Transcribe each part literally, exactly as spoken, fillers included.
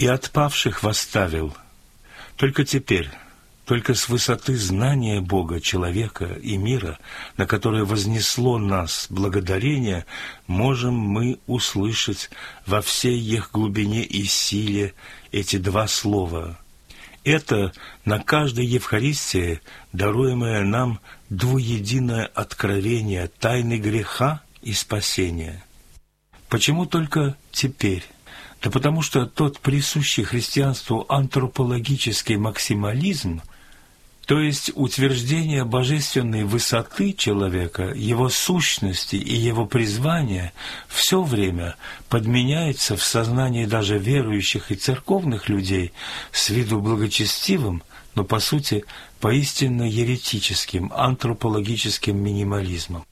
и отпавших восставил. Только теперь, только с высоты знания Бога, человека и мира, на которое вознесло нас благодарение, можем мы услышать во всей их глубине и силе эти два слова. Это на каждой Евхаристии даруемое нам двуединое откровение тайны греха и спасения. Почему только теперь? Да потому что тот присущий христианству антропологический максимализм, то есть утверждение божественной высоты человека, его сущности и его призвания, все время подменяется в сознании даже верующих и церковных людей с виду благочестивым, но по сути поистине еретическим антропологическим минимализмом.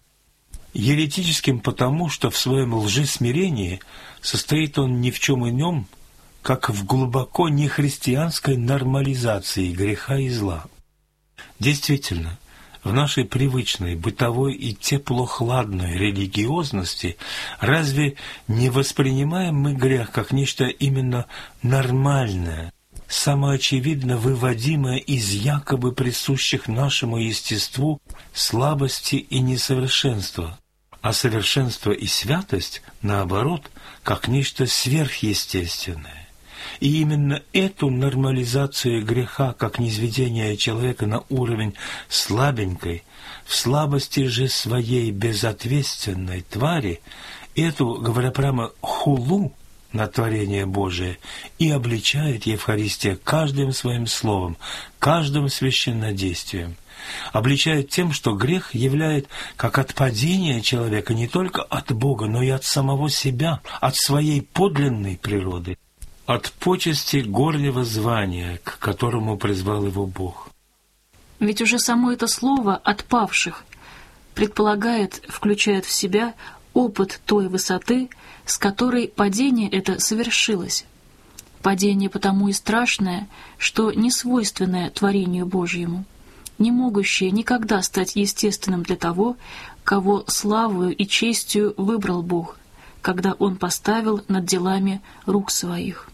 Еретическим потому, что в своем лжесмирении состоит он ни в чем ином, как в глубоко нехристианской нормализации греха и зла. Действительно, в нашей привычной, бытовой и тепло-хладной религиозности разве не воспринимаем мы грех как нечто именно нормальное, самоочевидно выводимое из якобы присущих нашему естеству слабости и несовершенства, а совершенство и святость, наоборот, как нечто сверхъестественное. И именно эту нормализацию греха, как низведение человека на уровень слабенькой, в слабости же своей безответственной твари, эту, говоря прямо, хулу на творение Божие, и обличает Евхаристия каждым своим словом, каждым священнодействием. Обличает тем, что грех являет как отпадение человека не только от Бога, но и от самого себя, от своей подлинной природы, от почести горнего звания, к которому призвал его Бог. Ведь уже само это слово «отпавших» предполагает, включает в себя опыт той высоты, с которой падение это совершилось. Падение потому и страшное, что не свойственное творению Божьему, не могущее никогда стать естественным для того, кого славою и честью выбрал Бог, когда Он поставил над делами рук Своих.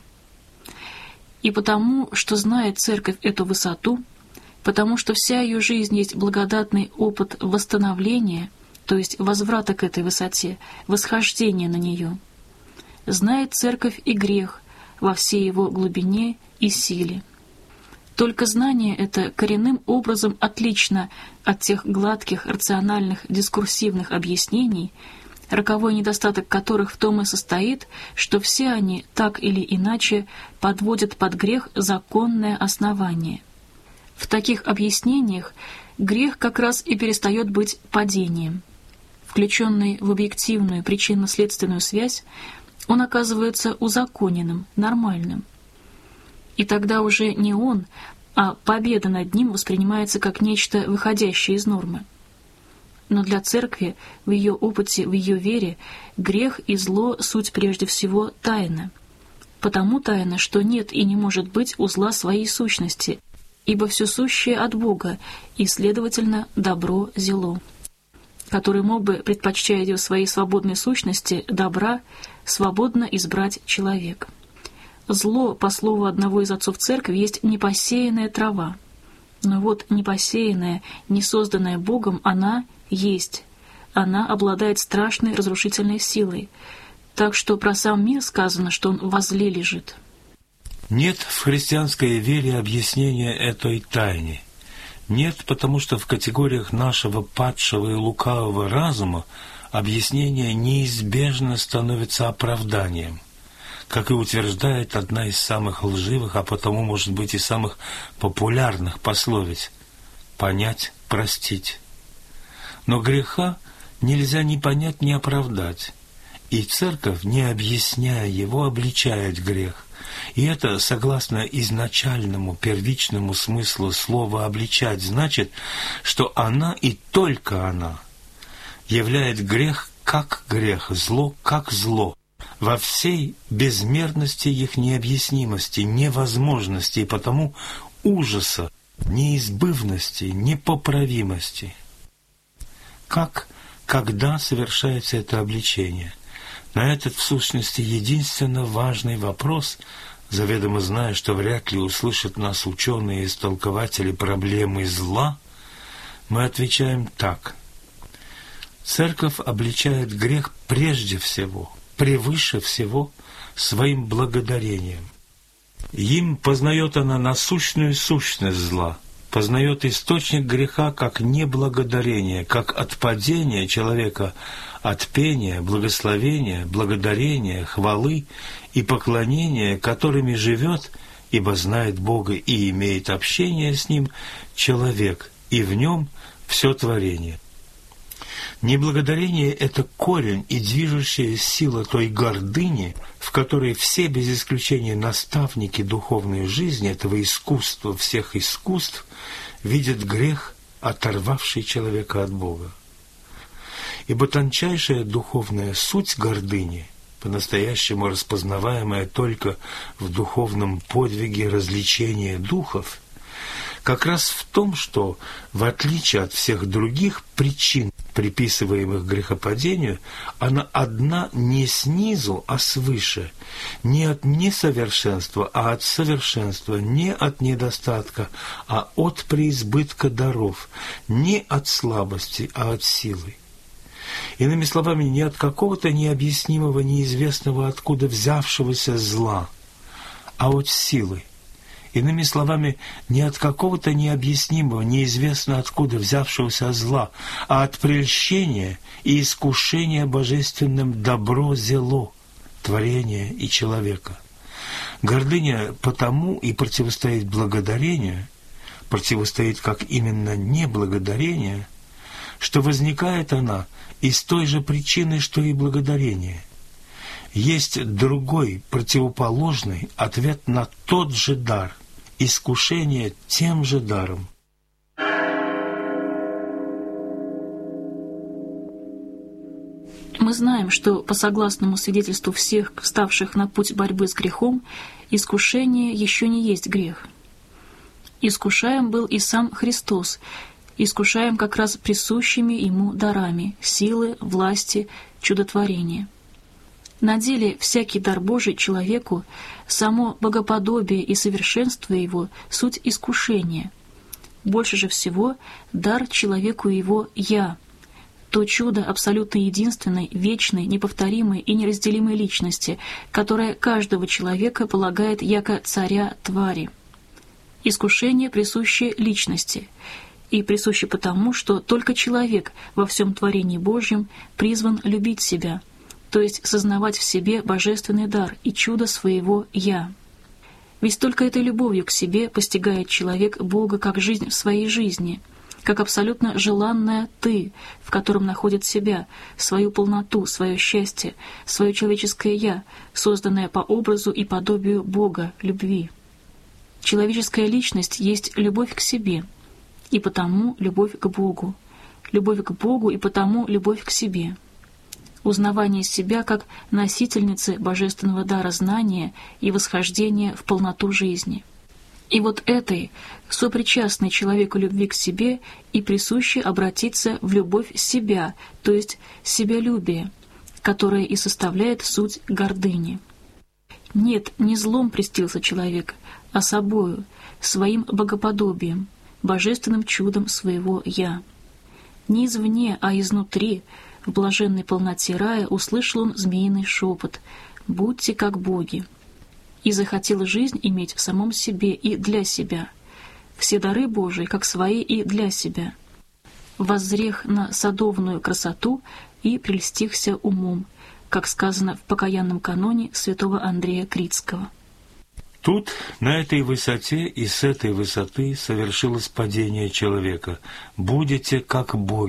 И потому, что знает Церковь эту высоту, потому что вся ее жизнь есть благодатный опыт восстановления, то есть возврата к этой высоте, восхождения на нее, знает Церковь и грех во всей его глубине и силе. Только знание это коренным образом отлично от тех гладких, рациональных, дискурсивных объяснений, роковой недостаток которых в том и состоит, что все они так или иначе подводят под грех законное основание. В таких объяснениях грех как раз и перестает быть падением. Включенный в объективную причинно-следственную связь, он оказывается узаконенным, нормальным. И тогда уже не он, а победа над ним воспринимается как нечто выходящее из нормы. Но для Церкви, в ее опыте, в ее вере, грех и зло — суть прежде всего тайна. Потому тайна, что нет и не может быть у зла своей сущности, ибо все сущее от Бога, и, следовательно, добро зело, который мог бы, предпочтя в своей свободной сущности добра, свободно избрать человек. Зло, по слову одного из отцов Церкви, есть непосеянная трава. Но вот непосеянная, не созданная Богом, она есть. Она обладает страшной разрушительной силой. Так что про сам мир сказано, что он возле лежит. Нет в христианской вере объяснения этой тайне. Нет, потому что в категориях нашего падшего и лукавого разума объяснение неизбежно становится оправданием, как и утверждает одна из самых лживых, а потому, может быть, и самых популярных пословиц «понять, простить». Но греха нельзя ни понять, ни оправдать, и Церковь, не объясняя его, обличает грех. И это, согласно изначальному первичному смыслу слова «обличать», значит, что она и только она являет грех как грех, зло как зло, во всей безмерности их необъяснимости, невозможности и потому ужаса, неизбывности, непоправимости. Как, когда совершается это обличение? На этот, в сущности, единственно важный вопрос заведомо зная, что вряд ли услышат нас ученые и истолкователи проблемы зла, мы отвечаем так. Церковь обличает грех прежде всего, превыше всего, своим благодарением. Им познает она насущную сущность зла, познает источник греха как неблагодарение, как отпадение человека от пения, благословения, благодарения, хвалы и поклонения, которыми живет, ибо знает Бога и имеет общение с Ним человек, и в нем все творение. Неблагодарение — это корень и движущая сила той гордыни, в которой все без исключения наставники духовной жизни, этого искусства всех искусств, видят грех, оторвавший человека от Бога. Ибо тончайшая духовная суть гордыни, по-настоящему распознаваемая только в духовном подвиге развлечения духов, как раз в том, что, в отличие от всех других причин, приписываемых грехопадению, она одна не снизу, а свыше, не от несовершенства, а от совершенства, не от недостатка, а от преизбытка даров, не от слабости, а от силы. Иными словами, не от какого-то необъяснимого, неизвестного откуда взявшегося зла, а от силы. Иными словами, не от какого-то необъяснимого, неизвестно откуда взявшегося зла, а от прельщения и искушения божественным добро зело, творения и человека. Гордыня потому и противостоит благодарению, противостоит как именно неблагодарение, что возникает она из той же причины, что и благодарение. Есть другой, противоположный ответ на тот же дар, искушение тем же даром. Мы знаем, что по согласному свидетельству всех, вставших на путь борьбы с грехом, искушение еще не есть грех. Искушаем был и сам Христос, искушаем как раз присущими Ему дарами, силы, власти, чудотворения. На деле всякий дар Божий человеку, само богоподобие и совершенство его — суть искушения. Больше же всего дар человеку его «я», то чудо абсолютно единственной, вечной, неповторимой и неразделимой личности, которое каждого человека полагает яко царя твари. Искушение присуще личности, и присуще потому, что только человек во всем творении Божьем призван любить себя, то есть сознавать в себе божественный дар и чудо своего «я». Ведь только этой любовью к себе постигает человек Бога как жизнь в своей жизни, как абсолютно желанное «ты», в котором находит себя, свою полноту, свое счастье, свое человеческое «я», созданное по образу и подобию Бога, любви. Человеческая личность есть любовь к себе, и потому любовь к Богу, любовь к Богу и потому любовь к себе. Узнавание себя как носительницы божественного дара знания и восхождения в полноту жизни. И вот этой, сопричастной человеку любви к себе, и присуще обратиться в любовь себя, то есть себялюбие, которое и составляет суть гордыни. Нет, не злом прельстился человек, а собою, своим богоподобием, божественным чудом своего «я». Не извне, а изнутри, в блаженной полноте рая, услышал он змеиный шепот «Будьте как боги». И захотел жизнь иметь в самом себе и для себя, все дары Божии, как свои и для себя. Воззрех на садовную красоту и прельстихся умом, как сказано в покаянном каноне святого Андрея Критского. Тут, на этой высоте и с этой высоты совершилось падение человека. «Будете как боги».